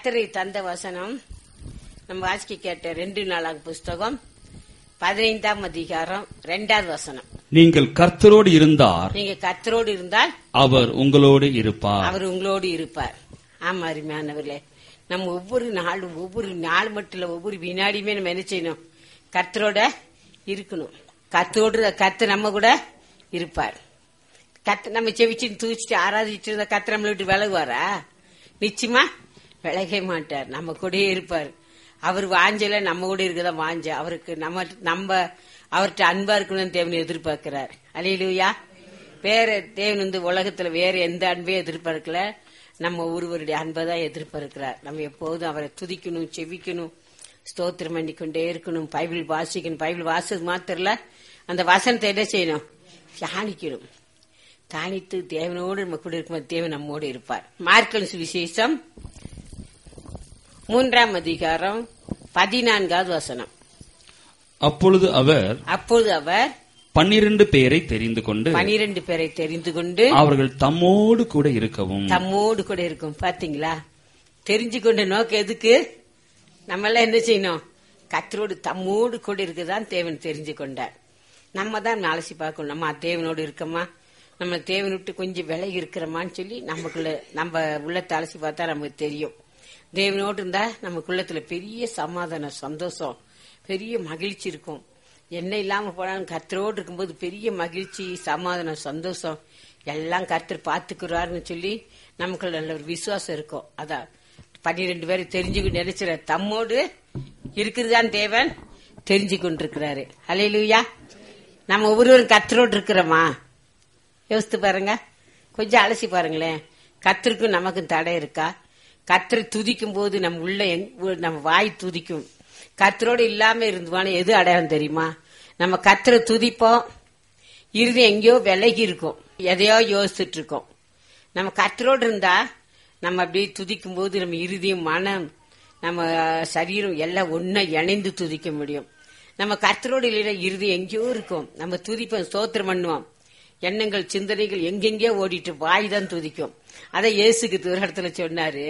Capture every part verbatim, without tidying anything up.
கர்த்தரை தந்த வசனம் நம்ம வாசிக்க கேட்ட ரெண்டு நாளாக புஸ்தகம் பதினைந்தாம் அதிகாரம் இரண்டாவது வசனம். நீங்கள் கர்த்தரோடு இருந்தார், நீங்க கர்த்தரோடு இருந்தால் அவர் உங்களோடு இருப்பார். அவர் உங்களோடு இருப்பார். ஆமா, அருமையானவர்களே, நம்ம ஒவ்வொரு நாளும் ஒவ்வொரு நாள் மட்டும் இல்ல, ஒவ்வொரு வினாடியுமே நம்ம என்ன செய்யணும்? கர்த்தரோட இருக்கணும். கர்த்தரோடு கர்த்தர் நம்ம கூட இருப்பார். கர்த்தர் நம்ம செவிச்சு தூச்சிட்டு ஆராதிச்சுட்டு இருந்தா கர்த்தர் நம்மள விட்டு விலகுவாரா? நிச்சயமா விலகவே மாட்டார். நம்ம கூட இருப்பார். அவர் வாஞ்சல நம்ம கூட இருக்கதான் வாஞ்ச. அவருக்கு நம்ம நம்ம அவர்கிட்ட அன்பா இருக்கணும்னு தேவன் எதிர்பார்க்கிறார். அல்லேலூயா. வேற தேவன் வந்து உலகத்துல வேற எந்த அன்பையும் எதிர்பார்க்கல, நம்ம ஒருவருடைய அன்பை தான் எதிர்பார்க்கிறார். நம்ம எப்போதும் அவரை துதிக்கணும், செவிக்கணும், ஸ்தோத்திரம் பண்ணிக்கொண்டே இருக்கணும், பைபிள் வாசிக்கணும். பைபிள் வாசது மாத்திரல, அந்த வசனத்தை என்ன செய்யணும்? தியானிக்கணும். தியானித்து தேவனோடு நம்ம கூட இருக்கும்போது தேவன் நம்மோடு இருப்பார். மார்க்கல் சுவிசேஷம் மூன்றாம் அதிகாரம் பதினான்காவது வசனம். அப்பொழுது அவர் அப்பொழுது அவர் பன்னிரண்டு பேரை தெரிந்து கொண்டு பனிரெண்டு பேரை தெரிந்து கொண்டு அவர்கள் தம்மோடு கூட இருக்கவும் தம்மோடு கூட இருக்கும். பாத்தீங்களா? தெரிஞ்சு கொண்ட நோக்கம் எதுக்கு? நம்ம எல்லாம் என்ன செய்யணும்? கர்த்தரோடு தம்மோடு கூட இருக்குதான் தேவன் தெரிஞ்சு கொண்டார். நம்ம தான் அலசி பார்க்கணும். நம்ம தேவனோடு இருக்கமா, நம்ம தேவன் விட்டு கொஞ்சம் விலகி இருக்கிறோமான்னு சொல்லி நமக்குள்ள நம்ம உள்ளத்தை அலசி பார்த்தா நமக்கு தெரியும். தேவனோடு இருந்தா நமக்குள்ளத்துல பெரிய சமாதானம், சந்தோஷம், பெரிய மகிழ்ச்சி இருக்கும். என்ன இல்லாம போனாலும் கர்த்தரோடு இருக்கும்போது பெரிய மகிழ்ச்சி, சமாதானம், சந்தோஷம் எல்லாம் கர்த்தர் பாத்துக்கிறாருன்னு சொல்லி நமக்குள்ள நல்ல ஒரு விசுவாசம் இருக்கும். அதான் பன்னிரெண்டு பேரை தெரிஞ்சுக்கிட்டு நினைச்சிட தம்மோடு இருக்குதுதான் தேவன் தெரிஞ்சு கொண்டிருக்கிறாரு. அல்லேலூயா. நம்ம ஒவ்வொருவரும் கர்த்தரோடு இருக்கிறோமா? யோசித்து பாருங்க, கொஞ்சம் அலசி பாருங்களேன். கர்த்தருக்கும் நமக்கும் தடை இருக்கா? கர்த்தரை துதிக்கும் போது நம்ம உள்ள நம்ம வாய் துதிக்கும். கர்த்தரோடு இல்லாம இருந்துவான எது அடையாளம் தெரியுமா? நம்ம கர்த்தரை துதிப்போம், இறுதி எங்கேயோ விலகி இருக்கும், எதையோ யோசிச்சுட்டு இருக்கோம். நம்ம கர்த்தரோடு இருந்தா நம்ம அப்படியே துதிக்கும் போது நம்ம இறுதியும் மனம் நம்ம சரீரம் எல்லாம் ஒன்னா இணைந்து துதிக்க முடியும். நம்ம கர்த்தரோடு இல்லைன்னா இறுதி எங்கேயோ இருக்கும். நம்ம துதிப்போம், ஸ்தோத்திரம் பண்ணுவோம், எண்ணங்கள் சிந்தனைகள் எங்கெங்கயோ ஓடிட்டு வாய் தான் துதிக்கும். அதை இயேசுக்கு ஒரு இடத்துல சொன்னாரு,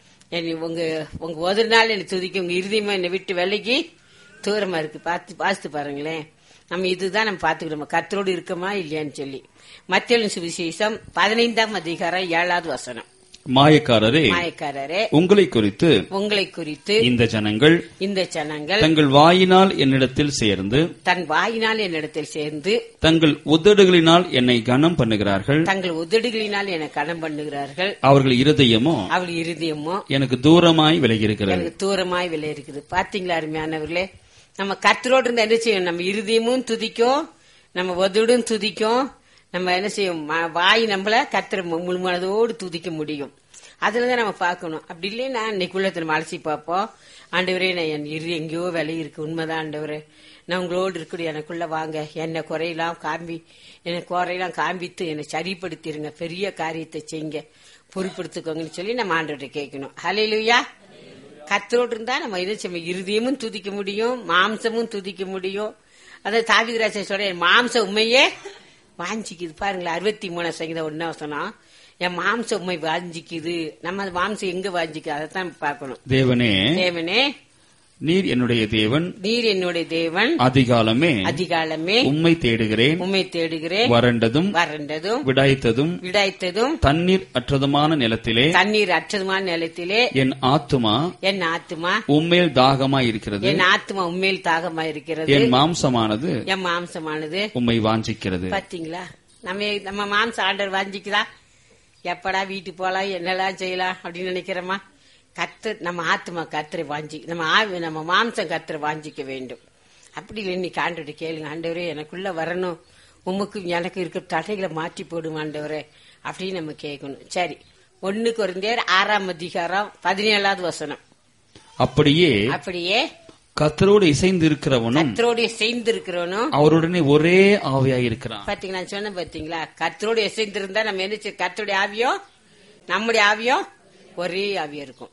உங்க உங்க ஒரு நாள் என்னை துதிக்கும், உங்க இறுதியமா என்னை விட்டு விலகி தூரமா இருக்கு. பார்த்து வாசித்து பாருங்களேன். நம்ம இதுதான் நம்ம பாத்துக்கிறோம், கர்த்தரோடு இருக்கமா இல்லையான்னு சொல்லி. மத்தேயு சுவிசேஷம் பதினைந்தாம் அதிகாரம் ஏழாவது வசனம். மாயக்காரரே மாயக்காரரே உங்களை குறித்து உங்களை குறித்து இந்த ஜனங்கள் இந்த ஜனங்கள் தங்கள் வாயினால் என்னிடத்தில் சேர்ந்து தன் வாயினால் என்னிடத்தில் சேர்ந்து தங்கள் உதடுகளினால் என்னை கனம் பண்ணுகிறார்கள் தங்கள் உதடுகளினால் என்னை கனம் பண்ணுகிறார்கள் அவர்கள் இருதயமோ அவள் இருதயமோ எனக்கு தூரமாய் விலகி இருக்கிறது எனக்கு தூரமாய் விலகி இருக்குது. பாத்தீங்களா அருமையானவர்களே? நம்ம கர்த்தரோடு இருந்தா என்ன செய்யும்? நம்ம இருதயமும் துதிக்கும், நம்ம உதடும் துதிக்கும், நம்ம என்ன செய்யும்? வாய் நம்மள கர்த்தர் முழு மனதோடு துதிக்க முடியும். அதுலதான் நம்ம பார்க்கணும். அப்படி இல்லைன்னா இன்னைக்குள்ள நம்ம அலசி பார்ப்போம். ஆண்டவரே, நான் என் இரு எங்கேயோ விலை இருக்கு, உண்மைதான் ஆண்டவரே, நான் உங்களோடு இருக்கக்கூடிய எனக்குள்ள வாங்க, என்னை குறையெல்லாம் காம்பி என்னை குறையெல்லாம் காண்பித்து என்னை சரிப்படுத்திருங்க, பெரிய காரியத்தை செய்யுங்க, பொறுப்படுத்துக்கோங்கன்னு சொல்லி நம்ம ஆண்டவரை கேட்கணும். ஹல்லேலூயா. கர்த்தரோடு இருந்தா நம்ம இதை செய்ய இருதயமும் துதிக்க முடியும், மாம்சமும் துதிக்க முடியும். அதாவது தாவீது சொல்ற மாம்ச உண்மையே வாஞ்சிக்குது. பாருங்களேன், அறுபத்தி மூணு சங்கீதம் ஒன்னா வசனம், என் மாம்ச உண்மை வாஞ்சிக்குது. நம்ம மாம்சம் எங்க வாஞ்சிக்குது அதைத்தான் பார்க்கணும். தேவனே தேவனே நீர் என்னுடைய தேவன், நீர் என்னுடைய தேவன், அதிகாலமே அதிகாலமே உம்மை தேடுகிறேன், உம்மை தேடுகிறேன், வறண்டதும் வறண்டதும் விடாய்த்ததும் விடாய்த்ததும் தண்ணீர் அற்றதுமான நிலத்திலே தண்ணீர் அற்றதுமான நிலத்திலே என் ஆத்துமா என் ஆத்துமா உம்மேல் தாகமாய் இருக்கிறது, என் ஆத்துமா உண்மையில் தாகமாய் இருக்கிறது, என் மாம்சமானது என் மாம்சமானது உம்மை வாஞ்சிக்கிறது. பாத்தீங்களா? நம்ம நம்ம மாம்சம் ஆண்டவர் வாஞ்சிக்குதா? எப்படா வீட்டுக்கு போலாம், என்னெல்லாம் செய்யலாம் அப்படின்னு நினைக்கிறோமா? கத்து நம்ம ஆத்மா கத்திரை வாஞ்சி, நம்ம ஆவி நம்ம மாம்சம் கத்திரை வாஞ்சிக்க வேண்டும். அப்படி இன்னைக்கு ஆண்டவரை கேளுங்க, ஆண்டவரே எனக்குள்ள வரணும், உமக்கு எனக்கு இருக்கிற தடைகளை மாற்றி போடும் ஆண்டவரே அப்படின்னு நம்ம கேட்கணும். சரி, ஒன்னு கொரிந்தியர் ஆறாம் அதிகாரம் பதினேழாவது வசனம். அப்படியே அப்படியே கர்த்தரோடு இசைந்து இருக்கிறவனும் கர்த்தரோடு இசைந்து இருக்கிறவனும் அவருடனே ஒரே ஆவியாய் இருக்கிறான். பாத்தீங்களா? நான் சொன்ன பாத்தீங்களா? கர்த்தரோடு இசைந்து இருந்தா நம்ம என்ன செய்ய? கர்த்தருடைய ஆவியோ நம்முடைய ஆவியோ ஒரே ஆவியா இருக்கும்.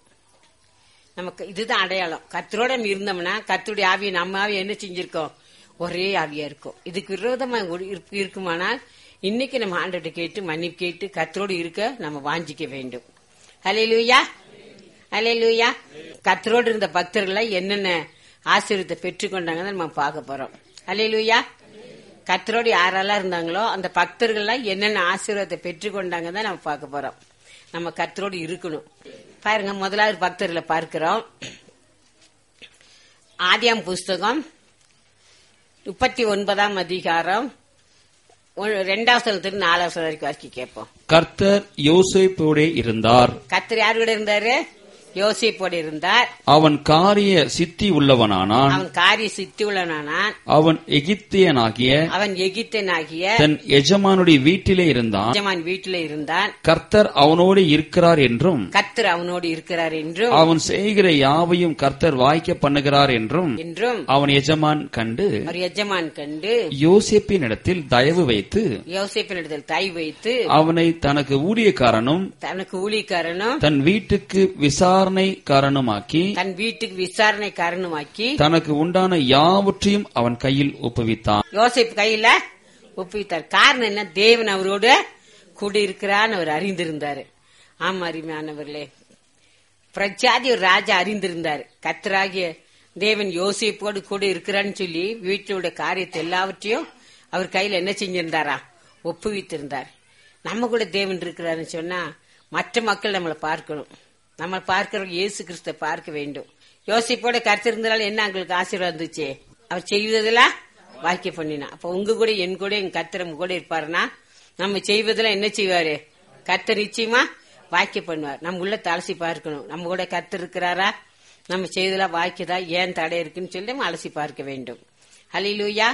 நமக்கு இதுதான் அடையாளம். கர்த்தரோட நம்ம இருந்தோம்னா கர்த்தருடைய ஆவியை நம்ம ஆவியை என்ன செஞ்சிருக்கோம்? ஒரே ஆவியா இருக்கும். இதுக்கு விரோதமா இருக்குமானால் இன்னைக்கு நம்ம ஆண்டவர்கிட்ட கேட்டு மன்னிப்பு கேட்டு கர்த்தரோடு இருக்க நம்ம வாஞ்சிக்க வேண்டும். ஹல்லேலூயா. அல்லேலூயா. கர்த்தரோடு இருந்த பக்தர்கள் என்னென்ன ஆசீர்வாதத்தை பெற்றுக்கொண்டாங்கன்னு நம்ம பார்க்க போறோம். அல்லேலூயா. கர்த்தரோடு யாரெல்லாம் இருந்தாங்களோ அந்த பக்தர்கள்லாம் என்னென்ன ஆசீர்வாதத்தை பெற்றுக்கொண்டாங்க தான் நம்ம பார்க்க போறோம். நம்ம கர்த்தரோடு இருக்கணும். பாருங்க, முதலாவது பக்தர்களை பார்க்கிறோம். ஆதியாம் புஸ்தகம் முப்பத்தி ஒன்பதாம் அதிகாரம் ரெண்டாவது நாலாவது வரைக்கும் வாசிக்க கேட்போம். கர்த்தர் யோசேப்போடே இருந்தார். கர்த்தர் யாரு கூட இருந்தாரு? யோசேப்போடு இருந்தார். அவன் காரிய சித்தி உள்ளவனானான். அவன் காரிய சித்தி உள்ளவனானான். அவன் எகிப்தியனாகிய அவன் எகிப்தியனாகிய தன் எஜமானுடைய வீட்டிலே இருந்தான். எஜமான் வீட்டிலே இருந்தான். கர்த்தர் அவனோடு இருக்கிறார் என்றும் கர்த்தர் அவனோடு இருக்கிறார் என்றும் அவன் செய்கிற யாவையும் கர்த்தர் வாய்க்க பண்ணுகிறார் என்றும் என்றும் அவன் எஜமான் கண்டு அவர் எஜமான் கண்டு யோசேப்பின் இடத்தில் தயவு வைத்து யோசேப்பின் இடத்தில் தயவு வைத்து அவனை தனக்கு ஊழியக்காரனும் தனக்கு ஊழியக்காரனும் தன் வீட்டுக்கு விசாரணை காரணமாக்கி தன் வீட்டுக்கு விசாரணை காரணமாக்கி தனக்கு உண்டான யாவற்றையும் அவன் கையில் ஒப்புவித்தான். யோசேப்பு கையில ஒப்புவித்தார். காரணம் என்ன? தேவன் அவரோடு கூட இருக்கிறான்னு அவர் அறிந்திருந்தாரு. ஆமா, அருமையானவர்களே, பிரஜாதி ஒரு ராஜா அறிந்திருந்தாரு. கர்த்தராகிய தேவன் யோசேப்போடு கூட இருக்கிறான்னு சொல்லி வீட்டோட காரியத்தை எல்லாவற்றையும் அவர் கையில என்ன செஞ்சிருந்தாரா? ஒப்புவித்திருந்தார். நம்ம கூட தேவன் இருக்கிறாருன்னு சொன்னா மற்ற மக்கள் நம்மளை பார்க்கணும். நம்ம பார்க்கிறோம், இயேசு கிறிஸ்துவ பார்க்க வேண்டும். யோசிப்போட கருத்திருந்தாலும் என்ன எங்களுக்கு ஆசீர்வாதம் இருந்துச்சு? அவர் செய்வதெல்லாம் வாக்கிய பண்ணினா. அப்ப உங்க கூட என் கூட எங்க கர்த்தர் கூட இருப்பாருன்னா நம்ம செய்வதெல்லாம் என்ன செய்வாரு? கர்த்தர் நிச்சயமா வாக்கிய பண்ணுவார். நம்ம உள்ள அலசி பார்க்கணும். நம்ம கூட கர்த்தர் இருக்கிறாரா? நம்ம செய்வதெல்லாம் வாக்கியதா? ஏன் தடை இருக்குன்னு சொல்லி நம்ம அலசி பார்க்க வேண்டும். ஹல்லேலூயா.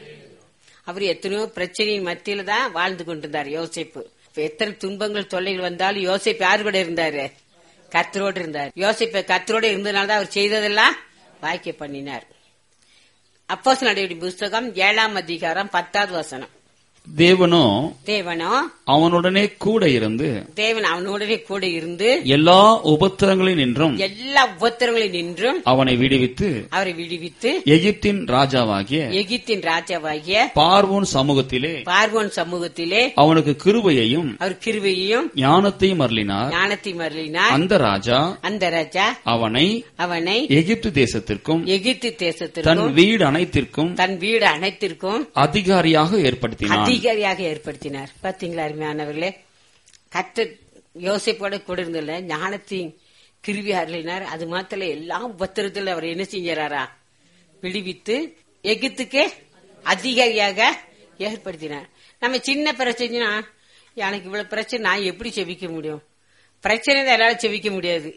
அவர் எத்தனையோ பிரச்சனையின் மத்தியில தான் வாழ்ந்து கொண்டிருந்தார் யோசேப்பு. எத்தனை துன்பங்கள் தொல்லைகள் வந்தாலும் யோசேப்பு யாரு கூட இருந்தாரு? கர்த்தரோடு இருந்தார். யோசேப்பு கர்த்தரோடு இருந்ததுனாலதான் அவர் செய்ததெல்லாம் வாய்க்க பண்ணினார். அப்போஸ்தலர் நடவடிக்கைகளின் புஸ்தகம் ஏழாம் அதிகாரம் பத்தாவது வசனம். தேவனோ தேவனோ அவனுடனே கூட இருந்து தேவன் அவனுடனே கூட இருந்து எல்லா உபத்திரங்களில் நின்றும் எல்லா உபத்திரங்களில் நின்றும் அவனை விடுவித்து அவரை விடுவித்து எகிப்தின் ராஜாவாகிய எகிப்தின் ராஜாவாகிய பார்வோன் சமூகத்திலே பார்வோன் சமூகத்திலே அவனுக்கு கிருபையையும் அவர் கிருபையையும் ஞானத்தையும் அருளினார். ஞானத்தையும் அருளினார். அந்த ராஜா அந்த ராஜா அவனை அவனை எகிப்து தேசத்திற்கும் எகிப்து தன் தேசத்திற்கும் வீடு அனைத்திற்கும் தன் வீடு அனைத்திற்கும் அதிகாரியாக ஏற்படுத்தினார். அதிகாரியாக ஏற்படுத்தினார். பாத்தீங்களா அருமையானவர்களே, கர்த்தர் யோசேப்போட கூட இருந்தல ஞானத்தின் கிருபை அருளினார். அது மாத்திர எல்லா உபத்திரத்தில் அவர் என்ன செஞ்சாரா? விடுவித்து எகிப்துக்கு அதிகாரியாக ஏற்படுத்தினார். நம்ம சின்ன பிரச்சனைனா எனக்கு இவ்வளவு பிரச்சனை நான் எப்படி செவிக்க முடியும்? பிரச்சனை தான் எல்லாரும் செவிக்க முடியாது.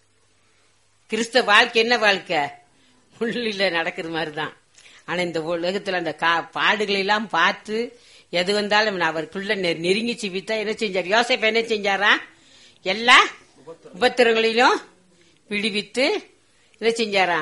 கிறிஸ்தவ வாழ்க்கை என்ன வாழ்க்கை? உள்ளில நடக்கிற மாதிரிதான். ஆனா இந்த உலகத்துல அந்த பாடுகளை எல்லாம் பார்த்து எது வந்தாலும் அவருக்குள்ள நெருங்கி சிவித்தா என்ன செஞ்சார்? யோசேப்பு என்ன செஞ்சாரா? எல்லா உபத்திரங்களிலும் விடுவித்து என்ன செஞ்சாரா?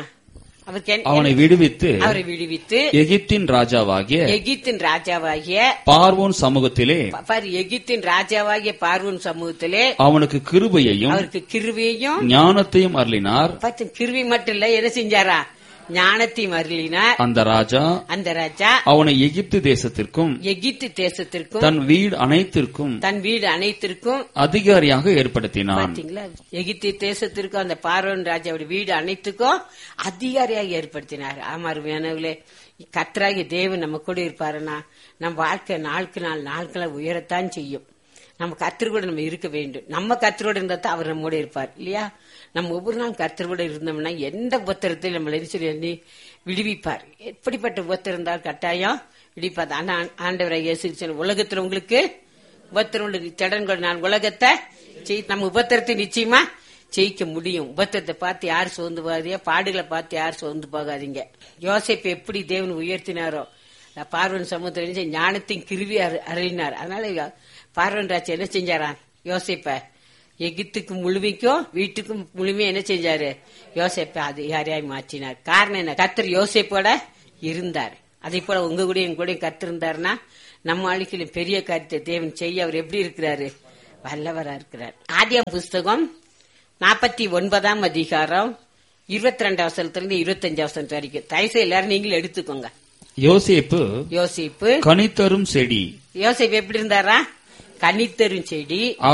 அவனை விடுவித்து அவரை விடுவித்து எகிப்தின் ராஜாவாகிய எகிப்தின் ராஜாவாகிய பார்வோன் சமூகத்திலே எகிப்தின் ராஜாவாகிய பார்வோன் சமூகத்திலே அவனுக்கு கிருபையையும் அவருக்கு கிருபையையும் ஞானத்தையும் அருளினார். கிருபை மட்டும் இல்ல, என்ன செஞ்சாரா? ஞானத்தையும் அருளினார். அந்த ராஜா அந்த ராஜா அவனை எகிப்து தேசத்திற்கும் எகிப்து தேசத்திற்கும் தன் வீடு அனைத்திற்கும் தன் வீடு அனைத்திற்கும் அதிகாரியாக ஏற்படுத்தினான். பாத்தீங்களா? எகிப்து தேசத்திற்கும் அந்த பார்வோன் ராஜாவுடைய வீடு அனைத்துக்கும் அதிகாரியாக ஏற்படுத்தினார். ஆமா அருமையானவர்களே, கர்த்தராகிய தேவன் நம்ம கூட இருப்பாருன்னா நம்ம வாழ்க்கை நாளுக்கு நாள் நாட்களை உயரத்தான் செய்யும். நம்ம கர்த்தர் கூட நம்ம இருக்க வேண்டும். நம்ம கர்த்தரோட இருந்தா தான் அவர் நம்மோட இருப்பார் இல்லையா? நம்ம ஒவ்வொரு நாள் கர்த்தரோட இருந்தோம்னா எந்த உபத்திரத்தையும் நம்மள சொல்லி விடுவிப்பார். எப்படிப்பட்ட உபத்திரம் இருந்தால் கட்டாயம் விடுவிப்பார். ஆனா ஆண்டவரை இயேசு உலகத்துல உங்களுக்கு உபத்திரம் திடன்கள், நான் உலகத்தை நம்ம உபத்திரத்தை நிச்சயமா ஜெயிக்க முடியும். உபத்திரத்தை பார்த்து யார் சோர்ந்து போகாதீங்க, பாடுகளை பார்த்து யார் சோர்ந்து போகாதீங்க. யோசேப்பு எப்படி தேவன் உயர்த்தினாரோ பார்வன் சமூகத்தில ஞானத்தின் கிருபை அருளினார். அதனால பார்வன் ராஜா என்ன செஞ்சாரா? யோசேப்ப எகிப்துக்கு முழுமைக்கும் வீட்டுக்கும் முழுமையா என்ன செஞ்சாரு? யோசேப்பை அதிகாரியாய் மாற்றினார். காரணம் என்ன? கர்த்தர் யோசேப்போட இருந்தார். அதே போல உங்க கூட எங்க கூட கர்த்தர் இருந்தாருன்னா நம்ம வாழ்க்கையில பெரிய காரியத்தை தேவன் செய்ய அவர் எப்படி இருக்கிறாரு? வல்லவரா இருக்கிறார். ஆதியாகமம் புஸ்தகம் நாற்பத்தி ஒன்பதாம் அதிகாரம் இருபத்தி ரெண்டாம் வசனத்திலிருந்து இருபத்தி அஞ்சாம் வசனம் வரைக்கும் தயவுசெய்து எல்லாரும் நீங்களும் எடுத்துக்கோங்க. யோசேப்பு யோசேப்பு கனித்தரும் செடி. யோசேப்பு எப்படி இருந்தாரா? கனித்தரும் செடி. அவன்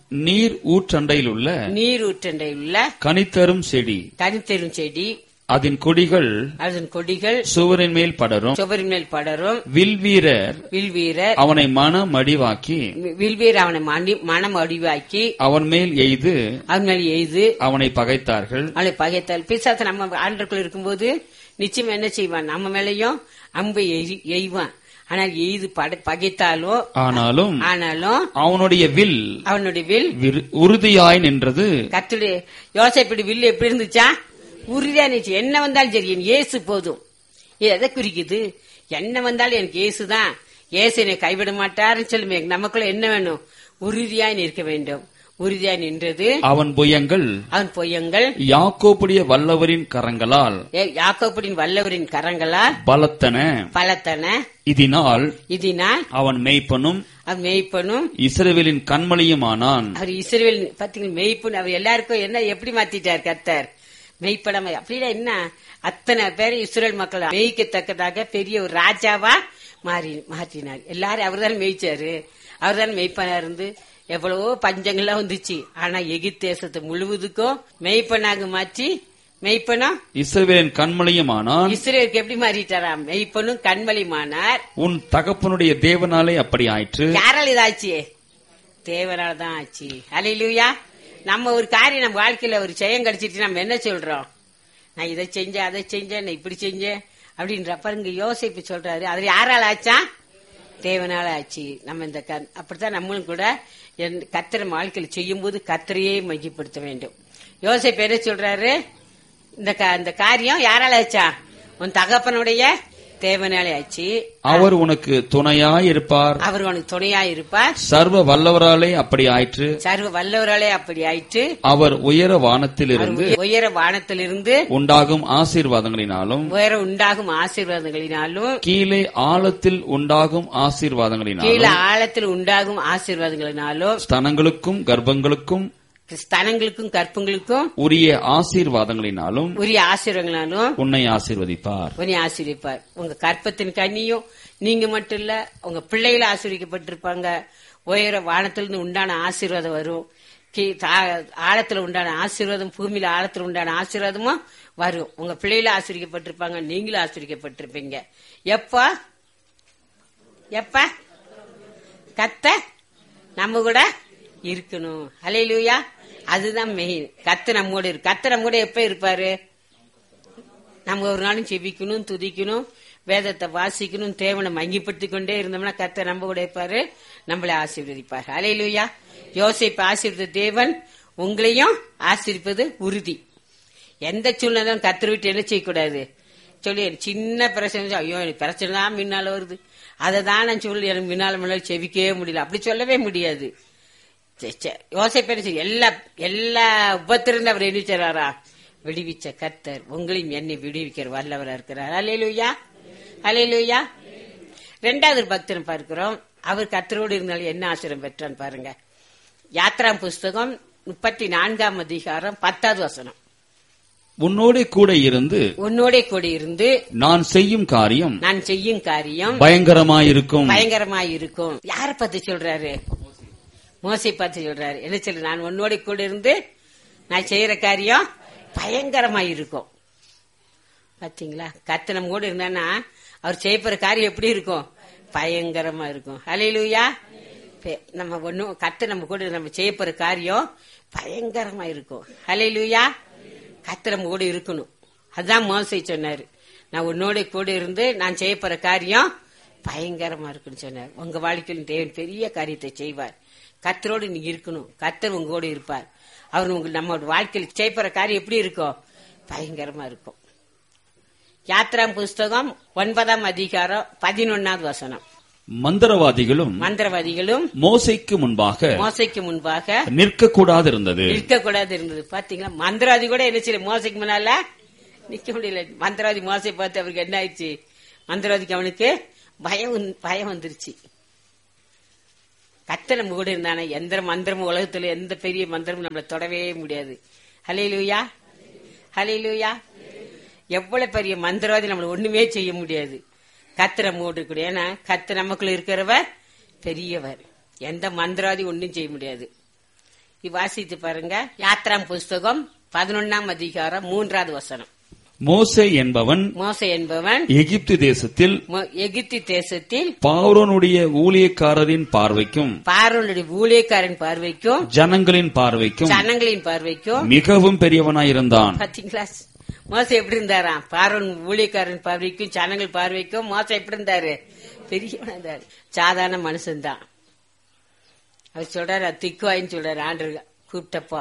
நீர் ஊற்றண்டையில் உள்ள நீர் ஊற்றண்டை உள்ள கனித்தரும் செடி, தனித்தெரும் செடி, அதன் கொடிகள் அதன் கொடிகள் சுவரின் மேல் படரும். சுவரின் மேல் படரும். வில்வீரர் வில்வீரர் அவனை மனம் அடிவாக்கி வில்வீரர் அவனை மணி- மனம் அடிவாக்கி அவன் மேல் எய்து அவன் மேல் எய்து அவனை பகைத்தார்கள். அவளை பகைத்தால் பிசாசு நம்ம ஆண்டருக்குள்ள இருக்கும்போது நிச்சயம் என்ன செய்வான், நம்ம மேலையும் அம்பை எய்- எய்வான். ஆனால் எய்து பட- பகைத்தாலும் ஆனாலும் ஆனாலும் அவனுடைய வில் அவனுடைய வில் விரு- உறுதியாய் நின்றது. கத்துடைய யோசேப்படி வில் எப்படி இருந்துச்சா, உறுதியா இருந்துச்சு. என்ன வந்தாலும் சரி என் இயேசு போதும். இது எதை குறிக்குது, என்ன வந்தாலும் எனக்கு இயேசுதான், இயேசு என்னை கைவிட மாட்டாருன்னு சொல்லுமே. நமக்குள்ள என்ன வேணும், உறுதியாய் நிற்க வேண்டும். உறுதியாய் நின்றது. அவன் புயங்கள் அவன் பொய்யங்கள் யாக்கோபுடைய வல்லவரின் கரங்களால் யாக்கோபுடின் வல்லவரின் கரங்களால் பலத்தன. பலத்தன. இதனால் இதனால் அவன் மேய்ப்பனும் அவன் மேய்ப்பனும் இஸ்ரவேலின் கண்மலையுமானான். அவர் இஸ்ரவேல் பாத்தீங்கன்னா மேய்ப்பன். அவர் எல்லாருக்கும் என்ன எப்படி மாத்திட்டார் கர்த்தர், மெய்ப்படம். அப்படின்னா என்ன, அத்தனை பேர் இஸ்ரேல் மக்கள் மேய்க்கத்தக்கதாக பெரிய ஒரு ராஜாவா மாறி மாற்றினார். எல்லாரும் அவர் தானே மேய்ச்சாரு, அவர் தானே மெய்ப்பனா இருந்து எவ்வளவோ பஞ்சங்கள்லாம் வந்துச்சு. ஆனா எகிப்து தேசத்தை முழுவதுக்கும் மெய்ப்பனாக மாற்றி மெய்ப்பனும் இஸ்ரவேலின் கண்மலையுமானான். இஸ்ரேலுக்கு எப்படி மாறிட்டாராம், மெய்ப்பனும் கண்மலையுமானார். உன் தகப்பனுடைய தேவனாலே அப்படி ஆயிற்று. யாரால் இதாச்சு, தேவனால தான் ஆச்சு. அல்லேலூயா. நம்ம ஒரு காரியம் நம்ம வாழ்க்கையில ஒரு ஜெயம் கிடைச்சிட்டு நம்ம என்ன சொல்றோம், நான் இதை செஞ்சேன் அதை செஞ்சேன் நான் இப்படி செஞ்சேன் அப்படின்றப்ப இங்க யோசிப்பு சொல்றாரு, அது யாரால ஆச்சா, தேவனால ஆச்சு. நம்ம இந்த அப்படித்தான் நம்மளும் கூட கர்த்தர் வாழ்க்கையில் செய்யும் போது கர்த்தரையே மையப்படுத்த வேண்டும். யோசிப்பு என்ன சொல்றாரு, இந்த இந்த காரியம் யாரால ஆச்சா, உன் தகப்பனுடைய தேவனாலே ஆச்சு. அவர் உனக்கு துணையாய் இருப்பார். அவர் உனக்கு துணையாய் இருப்பார். சர்வ வல்லவராலே அப்படி ஆயிற்று. சர்வ வல்லவராலே அப்படி ஆயிற்று. அவர் உயர வானத்திலிருந்து உயர வானத்திலிருந்து உண்டாகும் ஆசீர்வாதங்களினாலும் உயர உண்டாகும் ஆசீர்வாதங்களினாலும் கீழே ஆழத்தில் உண்டாகும் ஆசீர்வாதங்களினாலும் கீழே ஆழத்தில் உண்டாகும் ஆசீர்வாதங்களினாலும் ஸ்தனங்களுக்கும் கர்ப்பங்களுக்கும் ஸ்தனங்களுக்கும் கற்பங்களுக்கும் உரிய ஆசீர்வாதங்களினாலும் உரிய ஆசீர்வாதங்களினாலும் உன்னை ஆசீர்வதிப்பார். உன்னை ஆசீர்வதிப்பார். உங்க கற்பத்தின் கனியும் நீங்க மட்டும் இல்ல, உங்க பிள்ளைகளை ஆசீர்வதிக்கப்பட்டிருப்பாங்க. உயர வானத்திலிருந்து உண்டான ஆசீர்வாதம் வரும். ஆழத்துல உண்டான ஆசீர்வாதம், பூமியில ஆழத்துல உண்டான ஆசீர்வாதமும் வரும். உங்க பிள்ளைகளை ஆசீர்வதிக்கப்பட்டிருப்பாங்க, நீங்களும் ஆசீர்வதிக்கப்பட்டிருப்பீங்க. எப்ப எப்ப கத்த நம்ம கூட இருக்கணும். அல்லேலூயா. அதுதான் மெயின். கத்து நம்மோட இருக்கு. கத்து நம்ம கூட எப்ப இருப்பாரு, நம்ம ஒரு நாளும் செபிக்கணும், துதிக்கணும், வேதத்தை வாசிக்கணும், தேவனை மங்கிப்படுத்திக் கொண்டே இருந்தோம்னா கர்த்தர் நம்ம கூட இருப்பாரு, நம்மளை ஆசீர்வதிப்பார். அல்லேலூயா. யோசேப்பு ஆசீர்வதித்த தேவன் உங்களையும் ஆசீர்வதிப்பது உறுதி. எந்த சூழ்நிலையும் கர்த்தர் விட்டு என்ன செய்யக்கூடாது சொல்லி, சின்ன பிரச்சனை, ஐயோ எனக்கு பிரச்சனை தான் முன்னால வருது, அதை தான் நான் சொல்லி எனக்கு முன்னால முன்னால செவிக்கவே முடியல, அப்படி சொல்லவே முடியாது. யோசேப்பு எல்லா எல்லா உபத்திலிருந்து அவர் என்ன செய்றாரா, விடுவிச்ச கர்த்தர் உங்களையும் என்னை விடுவிக்கிற வல்லவரா இருக்கிறார். அல்லேலூயா, அல்லேலூயா. ரெண்டாவது பக்தன் பார்க்கிறோம், அவர் கர்த்தரோடு இருந்தாலும் என்ன ஆசிரியம் பெற்றான்னு பாருங்க. யாத்ராம் புஸ்தகம் முப்பத்தி நான்காம் அதிகாரம் பத்தாவது வசனம். உன்னோட கூட இருந்து உன்னோட கூட இருந்து நான் செய்யும் காரியம் நான் செய்யும் காரியம் பயங்கரமாயிருக்கும் பயங்கரமாயிருக்கும். யார பத்தி சொல்றாரு, மோசை பார்த்து சொல்றாரு. என்ன சொல்ற, நான் உன்னோட கூட இருந்து நான் செய்யற காரியம் பயங்கரமா இருக்கும். பாத்தீங்களா, கர்த்தர் நம்ம கூட இருந்தானா அவர் செய்யப்படுற காரியம் எப்படி இருக்கும், பயங்கரமா இருக்கும். அல்லேலூயா. நம்ம ஒன்னும் கர்த்தர் நம்ம கூட நம்ம செய்யப்படுற காரியம் பயங்கரமா இருக்கும். அல்லேலூயா. கர்த்தர் நம்ம கூட இருக்கணும். அதுதான் மோசை சொன்னாரு, நான் உன்னோட கூட இருந்து நான் செய்யப்படுற காரியம் பயங்கரமா இருக்குன்னு சொன்னார். உங்க வாழ்க்கையில் தேவன் பெரிய காரியத்தை செய்வார். கர்த்தரோடு நீங்க இருக்கணும், கர்த்தர் உங்க கூட இருப்பார். அவர் உங்க நம்ம வாழ்க்கையில் செய்யப்படுற காரியம் எப்படி இருக்கும், பயங்கரமா இருக்கும். யாத்ராம் புஸ்தகம் ஒன்பதாம் அதிகாரம் பதினொன்னாவது வசனம். மந்திரவாதிகளும் மந்திரவாதிகளும் மோசைக்கு முன்பாக மோசைக்கு முன்பாக நிற்க கூடாது இருந்தது நிற்க கூடாது இருந்தது. பாத்தீங்களா, மந்திரவாதி கூட என்ன செய்ய மோசைக்கு முன்னால நிக்க முடியல. மந்திரவாதி மோசை பார்த்து அவருக்கு என்ன ஆயிடுச்சு, மந்திரவாதிக்கு அவனுக்கு பயம் பயம் வந்துருச்சு. கர்த்தர் நம்ம கூட இருந்தானே எந்த மந்திரமும் உலகத்துல எந்த பெரிய மந்திரமும் நம்மளை தொடவே முடியாது. ஹல்லேலூயா, ஹல்லேலூயா. எவ்வளவு பெரிய மந்திரவாதி நம்மள ஒண்ணுமே செய்ய முடியாது. கர்த்தர் நம்ம கூட இருக்கக்கூடிய, ஏன்னா கர்த்தர் நமக்குள்ள இருக்கிறவர் பெரியவர். எந்த மந்திரவாதி ஒன்னும் செய்ய முடியாது. வாசித்து பாருங்க. யாத்ராம் புஸ்தகம் பதினொன்னாம் அதிகாரம் மூன்றாவது வசனம். மோசே என்பவன் மோசே என்பவன் எகிப்து தேசத்தில் எகிப்து தேசத்தில் பார்வோனுடைய ஊழியக்காரரின் பார்வைக்கும் பார்வோனுடைய ஊழியக்காரன் பார்வைக்கும் ஜனங்களின் பார்வைக்கும் ஜனங்களின் பார்வைக்கும் மிகவும் பெரியவனாயிருந்தான். பாத்தீங்களா மோசே எப்படி இருந்தாராம்? பார்வோன் ஊழியக்காரன் பார்வைக்கும் ஜனங்கள் பார்வைக்கும் மோசே எப்படி இருந்தாரு? பெரியவனா இருந்தாரு. சாதாரண மனுஷன்தான். அவர் சொல்றாரு திக்குவாயின்னு சொல்றாரு ஆண்டு கூப்பிட்டப்போ.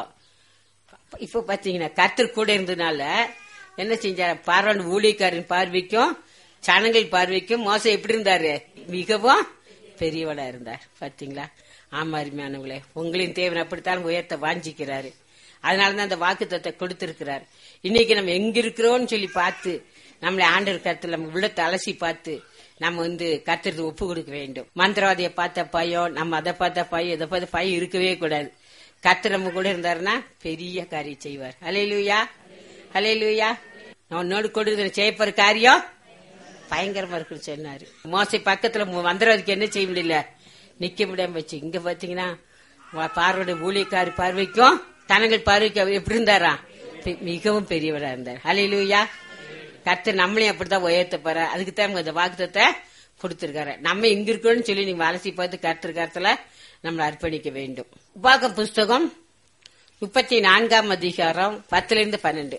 இப்ப பாத்தீங்கன்னா கர்த்தர் கூட இருந்ததுனால என்ன செஞ்சாரு? பார்வோன் ஊழியக்காரன் பார்வைக்கும் ஜனங்கள் பார்வைக்கும் மோசே எப்படி இருந்தாரு? மிகவும் பெரியவனா இருந்தார். பாத்தீங்களா? ஆமா அருமையானவங்களே, உங்களின் தேவன் அப்படித்தான் உயர்த்த வாஞ்சிக்கிறாரு. அதனாலதான் அந்த வாக்குத்தத்தத்தை கொடுத்திருக்கிறார். இன்னைக்கு நம்ம எங்க இருக்கிறோம்னு சொல்லி பார்த்து நம்மளை ஆண்டவர் கருத்துல நம்ம உள்ளத்தை அலசி பார்த்து நம்ம வந்து கர்த்தருக்கு ஒப்பு கொடுக்க வேண்டும். மந்திரவாதியை பார்த்த பயம், நம்ம அதை பார்த்த பயம், இதை பார்த்த பயம் இருக்கவே கூடாது. கர்த்தர் நம்ம கூட இருந்தாருன்னா பெரிய காரியம் செய்வார். ஹல்லேலூயா, ஹல்லேலூயா. உன்னோடு கொடுக்கிற செய்யப்போற காரியம் பயங்கரமா இருக்குன்னு சொன்னாரு. மோசை பக்கத்துல மந்திரவாதிக்கு என்ன செய்ய முடியல, நிக்க முடியாம வச்சு. இங்க பாத்தீங்கன்னா பார்வையோட ஊழியக்காரி பார்வைக்கும் தனங்கள் பார்வைக்கு அவர் எப்படி இருந்தாரா? மிகவும் பெரியவரா இருந்தார். ஹல்லேலூயா. கர்த்தர் நம்மளையும் அப்படித்தான் உயர்த்த போற. அதுக்கு தான் இந்த வாக்குத்தத்தை கொடுத்திருக்காரு. நம்ம எங்க இருக்கோம்னு சொல்லி நீங்க அலசி பார்த்து கர்த்தர் கருத்துல நம்மளை அர்ப்பணிக்க வேண்டும். உபாகம் புஸ்தகம் முப்பத்தி நான்காம் அதிகாரம் பத்துல இருந்து பன்னெண்டு.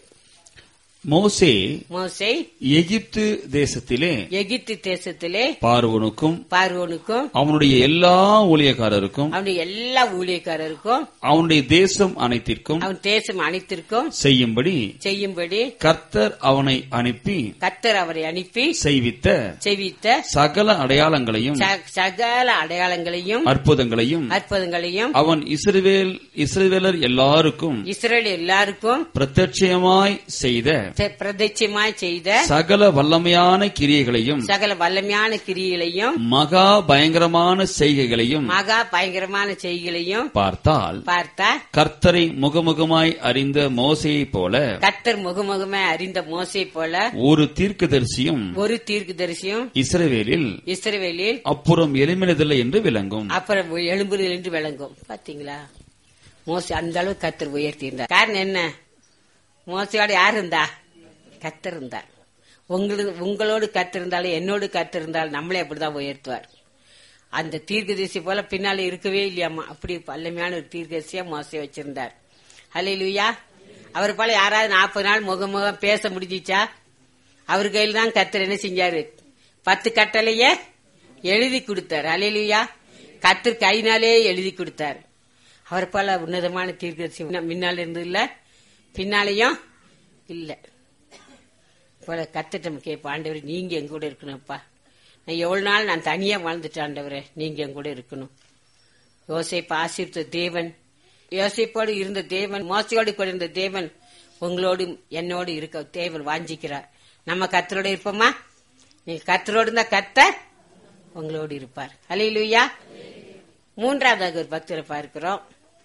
மோசே மோசே எகிப்து தேசத்திலே எகிப்து தேசத்திலே பார்வோனுக்கும் பார்வோனுக்கும் அவனுடைய எல்லா ஊழியக்காரருக்கும் அவனுடைய எல்லா ஊழியக்காரருக்கும் அவனுடைய தேசம் அனைத்திற்கும் அவன் தேசம் அனைத்திற்கும் செய்யும்படி செய்யும்படி கர்த்தர் அவனை அனுப்பி கர்த்தர் அவரை அனுப்பி செய்வித்த செய்வித்த சகல அடையாளங்களையும் சகல அடையாளங்களையும் அற்புதங்களையும் அற்புதங்களையும் அவன் இஸ்ரவேல் இஸ்ரவேலர் எல்லாருக்கும் இஸ்ரவேல் எல்லாருக்கும் பிரத்யட்சமாய் செய்த பிரதிச்சயமாய் செய்த சகல வல்லமையான கிரியைகளையும் சகல வல்லமையான கிரியைகளையும் மகா பயங்கரமான செய்கைகளையும் மகா பயங்கரமான செய்கைகளையும் பார்த்தால் பார்த்தா கர்த்தரை முகமுகமாய் அறிந்த மோசையை போல கர்த்தர் முகமுகமாய் அறிந்த மோசை போல ஒரு தீர்க்கதரிசியும் ஒரு தீர்க்கதரிசியும் இஸ்ரவேலில் இஸ்ரவேலில் அப்புறம் எழும்பினதில்லை என்று விளங்கும். அப்புறம் எழும்புதல் என்று விளங்கும். பாத்தீங்களா? மோசை அந்த அளவு கர்த்தர் உயர்த்தியிருந்தார். காரணம் என்ன? மோசையோட யார் இருந்தா? கர்த்தர் இருந்தார். உங்களுக்கு உங்களோடு கர்த்தர் என்னோடு கர்த்தர் இருந்தாலும் நம்மளே அப்படிதான் உயர்த்துவார். அந்த தீர்க்கதரிசி போல பின்னால இருக்கவே இல்லையாமா. அப்படி வல்லமையான ஒரு தீர்க்கதரிசியா மோசை வச்சிருந்தார். ஹல்லேலூயா. அவர் போல யாராவது நாற்பது நாள் முகமுகம் பேச முடிஞ்சிச்சா? அவர் கையில் தான் கர்த்தர் என்ன செஞ்சாரு? பத்து கட்டளையே எழுதி கொடுத்தார். ஹல்லேலூயா. கர்த்தர் கைனாலே எழுதி கொடுத்தார். அவர் போல உன்னதமான தீர்க்கதரிசி முன்னால இருந்து இல்ல, பின்னாலையும் இல்ல. போல கத்துட்டு கேட்ப, ஆண்டவரே நீங்க எங்க கூட இருக்கணும்ப்பா. நான் எவ்வளவு நாள் நான் தனியா வாழ்ந்துட்டேன், ஆண்டவரே நீங்க எங்க கூட இருக்கணும். யோசேப்பு ஆசீர்வதித்த தேவன், யோசேப்போடு இருந்த தேவன், மோசையோடு கூட இருந்த தேவன் உங்களோடு என்னோடு இருக்க தேவன் வாஞ்சிக்கிறார். நம்ம கர்த்தரோட இருப்போமா? நீங்க கர்த்தரோடு இருந்தா கர்த்தர் உங்களோடு இருப்பார். ஹல்லேலூயா. மூன்றாவதாக ஒரு பக்தரை பார்க்கிறோம்.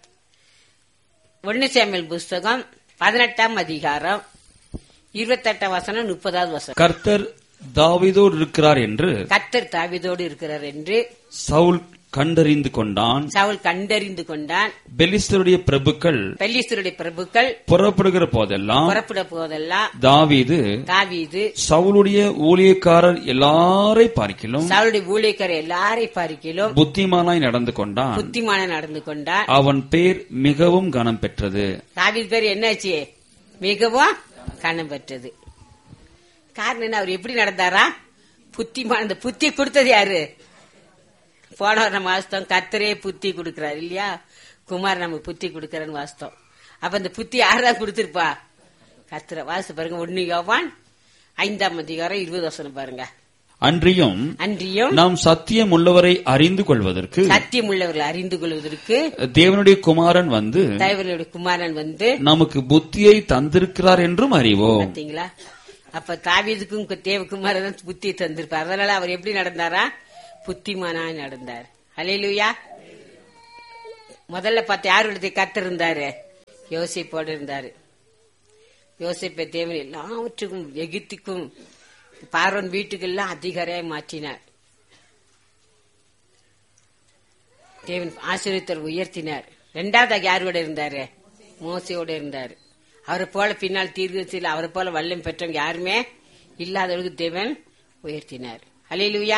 ஒன்னு சாமுவேல் புஸ்தகம் பதினெட்டாம் அதிகாரம் இருபத்தெட்டாம் வசனம் முப்பதாவது வசனம். கர்த்தர் தாவீதோடு இருக்கிறார் என்று கர்த்தர் தாவீதோடு இருக்கிறார் என்று சவுல் கண்டறிந்து கொண்டான். சவுல் கண்டறிந்து கொண்டான். பெலிஸ்தருடைய பிரபுக்கள் பெலிஸ்தருடைய பிரபுக்கள் புறப்படுகிற போதெல்லாம் புறப்பட போதெல்லாம் தாவீது தாவீது சவுலுடைய ஊழியக்காரர் எல்லாரை பார்க்கிலும் சவுலுடைய ஊழியக்காரர் எல்லாரை பார்க்கிலும் புத்திமானாய் நடந்து கொண்டான். புத்திமான நடந்து கொண்டான். அவன் பேர் மிகவும் கனம் பெற்றது. தாவீது பேர் என்னாச்சு? மிகவும் கனம் பெற்றது. காரணம் என்ன? அவர் எப்படி நடந்தாரா? புத்திமான. அந்த புத்தி கொடுத்தது யாரு? போன நம்ம வாஸ்தவம் கர்த்தரே புத்தி கொடுக்கிறார் இல்லையா? குமார் நமக்கு புத்தி கொடுக்கறன்னு வாஸ்தவம். அப்ப அந்த புத்தி யாரா கொடுத்திருப்பா? கர்த்தரை. வாசு பாருங்க, ஒன்னு யோவான் ஐந்தாம் அதிகாரம் இருபது வசனம் பாருங்க. அன்றியும் அன்றியும் நாம் சத்தியம் உள்ளவரை அறிந்து கொள்வதற்கு சத்தியம் உள்ளவர்களை அறிந்து கொள்வதற்கு தேவனுடைய குமாரன் வந்து தேவனுடைய குமாரன் வந்து நமக்கு புத்தியை தந்திருக்கிறார் என்றும் அறிவோம். பாத்தீங்களா? அப்ப தாவீதுக்கும் தேவகுமாரன் புத்தியை தந்திருப்பார். அதனால அவர் எப்படி நடந்தாரா? புத்திமானாய் நடந்தார். ஹல்லேலூயா. முதல்ல பார்த்து யாருடைய கர்த்தர் இருந்தாரு? யோசேப்போடு இருந்தாரு. யோசேப்பை தேவன் எல்லாவற்றுக்கும் எகிப்துக்கும் பார்வோன் வீட்டுக்கெல்லாம் அதிகாரியாய் மாற்றினார். தேவன் ஆசீர்வதித்தார், உயர்த்தினார். ரெண்டாவதாக யார் கூட இருந்தாரு? மோசையோட இருந்தாரு. அவரை போல பின்னால் தீர்க்கதரிசியில் அவரை போல வல்லம் பெற்றவங்க யாருமே இல்லாதவர்களுக்கு தேவன் உயர்த்தினார். அல்லேலூயா.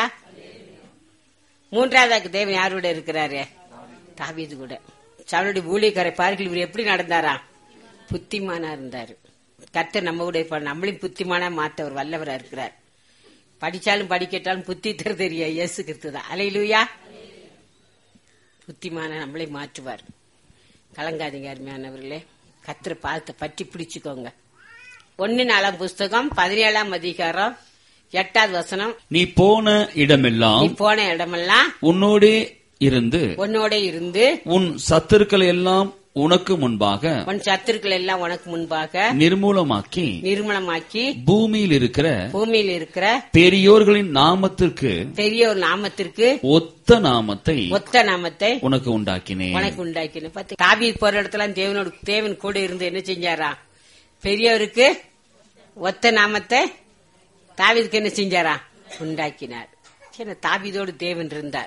மூன்றாவதாக தேவன் யாரோட இருக்கிறாரு? தாவீது கூட. சவுலுடைய ஊழியக்காரை பாருங்கள், இவர் எப்படி நடந்தாரா? புத்திமானா இருந்தாரு. கர்த்தர் நம்ம கூட இருப்பார். நம்மளையும் புத்திமானா மாத்த அவர் வல்லவரா இருக்கிறார். படிச்சாலும் படிக்கட்டாலும் புத்தி தர தெரியா இயேசு கிறிஸ்து தான். அல்லேலூயா. புத்திமான நம்மளை மாற்றுவார். கலங்காதீங்க அருமையானவர்களே. கர்த்தர் பாதத்தை பற்றி பிடிச்சுக்கோங்க. ஒன்னு நாலாம் புஸ்தகம் பதினேழாம் அதிகாரம் எட்டாவது வசனம். நீ போன இடமெல்லாம் நீ போன இடமெல்லாம் உன்னோடே இருந்து உன்னோட இருந்து உன் சத்துருக்களை எல்லாம் உனக்கு முன்பாக உன் சத்துருக்கள் எல்லாம் உனக்கு முன்பாக நிர்மூலமாக்கி நிர்மூலமாக்கி பூமியில் இருக்கிற பூமியில் இருக்கிற பெரியோர்களின் நாமத்திற்கு பெரிய ஒரு நாமத்திற்கு ஒத்த நாமத்தை ஒத்த நாமத்தை உனக்கு உண்டாக்கினேன் உனக்கு உண்டாக்கினேன். பார்த்து, தாவீது போற இடத்துல தேவனோட தேவன் கூட இருந்து என்ன செஞ்சாரா? பெரியவருக்கு ஒத்த நாமத்தை தாவீதுக்கு என்ன செஞ்சாரா? உண்டாக்கினார். தாவீதோடு தேவன் இருந்தார்.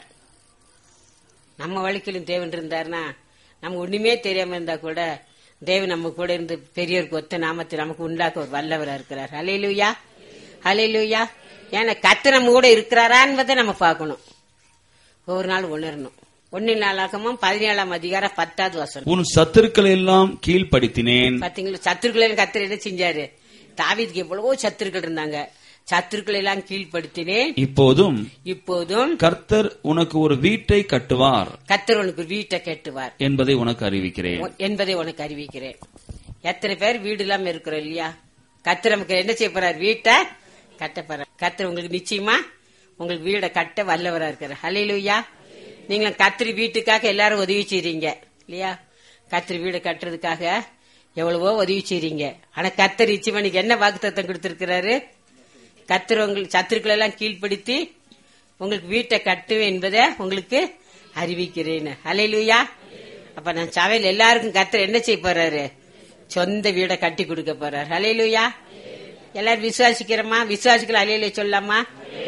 நம்ம வாழ்க்கையிலும் தேவன் இருந்தார்னா நம்ம ஒண்ணுமே தெரியாம இருந்தா கூட தேவன் நம்ம கூட இருந்து பெரியவருக்கு ஒத்த நாமத்தை நமக்கு உண்டாக்க ஒரு வல்லவரா இருக்கிறார். ஹல்லேலூயா, ஹல்லேலூயா. ஏன்னா கர்த்தர் நம்ம கூட இருக்கிறாரா என்பதை நம்ம பார்க்கணும். ஒவ்வொரு நாள் உணரணும். ஒன்னு நாளாகமும் பதினேழாம் அதிகாரம் பத்தாவது வசனம். உன் சத்துருக்களை எல்லாம் கீழ்படுத்தினேன். பாத்தீங்களா, சத்துருக்களை கர்த்தர் என்ன செஞ்சாரு? தாவீதுக்கு எவ்வளவோ சத்துருக்கள் இருந்தாங்க. சத்துருக்களை எல்லாம் கீழ்படுத்தினேன். இப்போதும் இப்போதும் கர்த்தர் உனக்கு ஒரு வீட்டை கட்டுவார். கர்த்தர் உனக்கு ஒரு வீட்டை கட்டுவார் என்பதை உனக்கு அறிவிக்கிறேன் என்பதை உனக்கு அறிவிக்கிறேன். எத்தனை பேர் வீடு இல்லாம இருக்கிறோம் இல்லையா? கர்த்தர் நமக்கு என்ன செய்ய போறார்? வீட்டை கட்ட போறார். கர்த்தர் உங்களுக்கு நிச்சயமா உங்களுக்கு வீடை கட்ட வல்லவரா இருக்கிறார். ஹல்லேலூயா. நீங்க கர்த்தர் வீட்டுக்காக எல்லாரும் உதவி செய்றீங்க இல்லையா? கர்த்தர் வீடு கட்டுறதுக்காக எவ்வளவோ உதவி செய்றீங்க. ஆனா கர்த்தர் நிச்சயமா என்ன வாக்குத்தத்தம் கொடுத்திருக்கிறாரு? கர்த்தர் உங்களுக்கு சத்துருக்களை எல்லாம் கீழ்ப்படுத்தி உங்களுக்கு வீட்டை கட்டுவேன் என்பதை உங்களுக்கு அறிவிக்கிறேன். ஹல்லேலூயா. அப்ப நான் சபையில் எல்லாருக்கும் கர்த்தர் என்ன செய்ய போறாரு? சொந்த வீடை கட்டி கொடுக்க போறாரு. ஹல்லேலூயா. எல்லாரும் விசுவாசிக்கிறோமா? விசுவாசிக்கல ஹல்லேலூயா சொல்லாமா?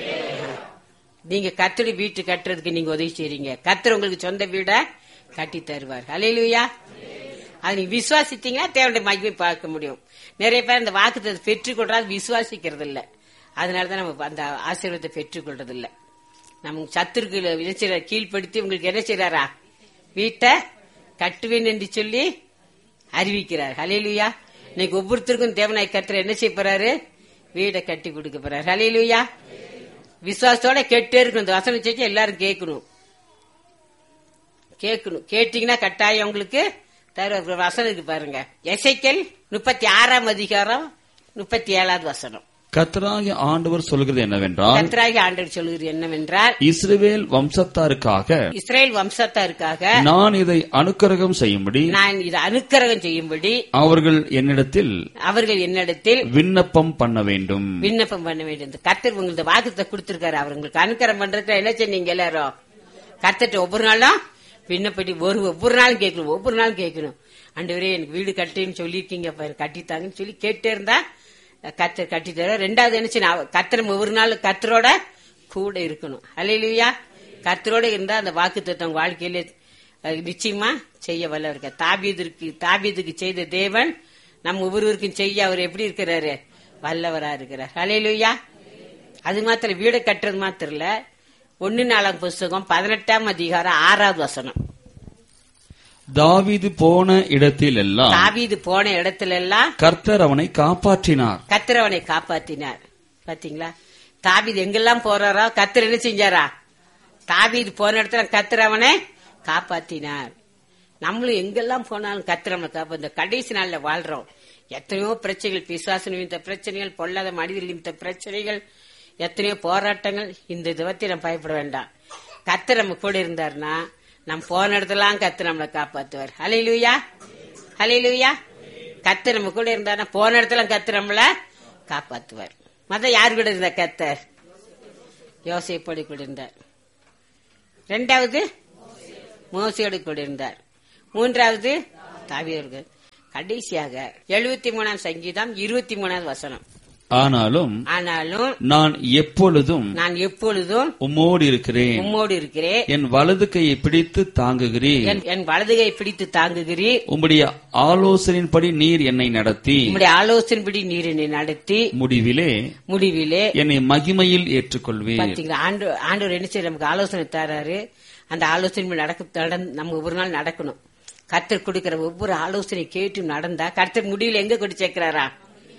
நீங்க கர்த்தருடைய வீட்டு கட்டுறதுக்கு நீங்க உதவி செய்றீங்க. கர்த்தர் உங்களுக்கு சொந்த வீடை கட்டி தருவார். ஹல்லேலூயா. அது நீங்க விசுவாசித்தீங்கன்னா தேவனுடைய மகிமை பார்க்க முடியும். நிறைய பேர் இந்த வாக்குத்தத்தத்தை பெற்றுக்கொள்றாது விசுவாசிக்கிறது இல்ல. அதனாலதான் நம்ம அந்த ஆசீர்வாதத்தை பெற்றுக் கொள்றது இல்ல. நம்ம சத்துருக்களை கீழ்படுத்தி உங்களுக்கு என்ன செய்யறாரா? வீட்டை கட்டுவேன் என்று சொல்லி அறிவிக்கிறார். ஹல்லேலூயா. இன்னைக்கு ஒவ்வொருத்தருக்கும் தேவனாய் கர்த்தர் என்ன செய்ய போறாரு? வீடை கட்டி கொடுக்க போறாரு. ஹல்லேலூயா. விசுவாசத்தோட கேட்டே இருக்கணும். இந்த வசனம் செஞ்சு எல்லாரும் கேட்கணும் கேட்கணும் கேட்டீங்கன்னா கட்டாயம் உங்களுக்கு தருவார். வசனம் இருக்கு பாருங்க. எசேக்கியேல் முப்பத்தி ஆறாம் அதிகாரம் முப்பத்தி ஏழாவது வசனம். கர்த்தராகிய ஆண்டவர் சொல்கிறது என்னவென்றால் கர்த்தராகிய ஆண்டவர் சொல்கிறது என்னவென்றால் இஸ்ரவேல் வம்சத்தாருக்காக இஸ்ரேல் வம்சத்தாருக்காக நான் இதை அனுக்கிரகம் செய்யும்படி நான் இதை அனுக்கிரகம் செய்யும்படி அவர்கள் என்னிடத்தில் அவர்கள் என்னிடத்தில் விண்ணப்பம் பண்ண வேண்டும் விண்ணப்பம் பண்ண வேண்டும். கர்த்தர் உங்களுக்கு வாக்குத்தத்தை கொடுத்திருக்காரு. அவர்களுக்கு அனுக்கிரகம் பண்றதுக்கு என்ன செய்யுங்க? எல்லாரும் கர்த்தர்ட்ட ஒவ்வொரு நாளும் விண்ணப்படி ஒரு ஒவ்வொரு நாளும் கேட்கணும். ஒவ்வொரு நாளும் கேட்கணும். ஆண்டவரே எனக்கு வீடு கட்டுன்னு சொல்லியிருக்கீங்க, கட்டித்தாங்கன்னு சொல்லி கேட்டே இருந்தா கர்த்தர் கட்டி தர. ரெண்டாவது என்ன, கர்த்தர் ஒவ்வொரு நாள் கர்த்தரோட கூட இருக்கணும். ஹல்லேலூயா. கர்த்தரோட இருந்தா அந்த வாக்குத்தத்தம் வாழ்க்கையில நிச்சயமா செய்ய வல்ல இருக்க. தாவீதுக்கு தாவீதுக்கு செய்த தேவன் நம்ம ஒவ்வொருவருக்கும் செய்ய அவர் எப்படி இருக்கிறாரு? வல்லவரா இருக்கிறார். ஹல்லேலூயா. அது மாத்திரம் வீடு கட்டுறது மாத்திரம் இல்ல. ஒன்னு நாலாம் புஸ்தகம் பதினெட்டாம் அதிகாரம் ஆறாவது வசனம். தாவீது போன இடத்தில் எல்லாம் தாவீது போன இடத்துல எல்லாம் கர்த்தர் அவனை காப்பாற்றினார். கர்த்தர் அவனை காப்பாற்றினார். பாத்தீங்களா? தாவீது எங்கெல்லாம் போறாரோ கர்த்தர் என்ன செஞ்சாரா? தாவீது போன இடத்துல கர்த்தர் அவனை காப்பாற்றினார். நம்மளும் எங்கெல்லாம் போனாலும் கர்த்தர் அவனை காப்பா. இந்த கடைசி நாள்ல வாழ்றோம். எத்தனையோ பிரச்சனைகள், பிசாசு நிமித்த பிரச்சனைகள், பொல்லாத மனித நிமித்த பிரச்சனைகள், எத்தனையோ போராட்டங்கள். இந்த இதை பத்தி நம்ம பயப்பட வேண்டாம். கர்த்தர் நம்ம கூட இருந்தாருன்னா நம்ம போன இடத்துலாம் கர்த்தர் நம்மளை காப்பாத்துவார். ஹல்லேலூயா, ஹல்லேலூயா. கர்த்தர் நம்ம கூட இருந்தாருன்னா போன இடத்துல கர்த்தர் நம்மளை காப்பாத்துவார். மத்த யாரு கூட இருந்தா? கர்த்தர் யோசேப்போடு கூட இருந்தார். ரெண்டாவது மோசேயோடு கூட இருந்தார். மூன்றாவது தாவீதோடு. கடைசியாக எழுபத்தி மூணாம் சங்கீதம் இருபத்தி மூணாவது வசனம். ஆனாலும் ஆனாலும் நான் எப்பொழுதும் நான் எப்பொழுதும் உம்மோடு இருக்கிறேன். உம்மோடு இருக்கிறேன். என் வலது கையை பிடித்து தாங்குகிறீர். என் என் வலதுகை பிடித்து தாங்குகிறீர். உம்முடைய ஆலோசனையின்படி நீர் என்னை நடத்தி உம்முடைய ஆலோசனைப்படி நீர் என்னை நடத்தி முடிவிலே முடிவிலே என்னை மகிமையில் ஏற்றுக்கொள்வீர். பாத்தீங்களா, ஆண்டு ஆண்டவர் என்ன செய்ய நமக்கு ஆலோசனை தராரு. அந்த ஆலோசனை நடக்க நம்ம ஒவ்வொரு நாள் நடக்கணும். கர்த்தர் கொடுக்கிற ஒவ்வொரு ஆலோசனை கேட்டு நடந்தா கர்த்தர் முடிவில் எங்க கொண்டு சேர்க்கிறாரா?